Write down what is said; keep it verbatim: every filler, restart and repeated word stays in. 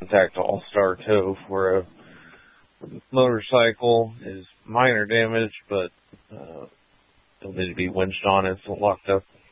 contact All-Star Tow for a motorcycle. Is minor damage, but uh, it'll need to be winched on. It's locked up